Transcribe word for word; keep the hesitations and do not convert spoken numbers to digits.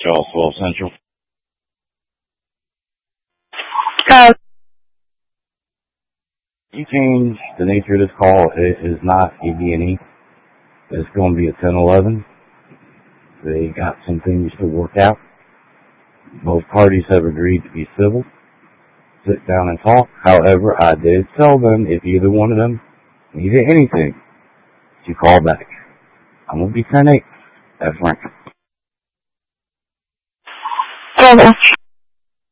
Charles twelve Central. Uh, You change the nature of this call. It is not a D and E. It's going to be a ten eleven. They got some things to work out. Both parties have agreed to be civil, sit down and talk. However, I did tell them if either one of them needed anything, to call back. I'm going to be ten eight. That's Frank. okay.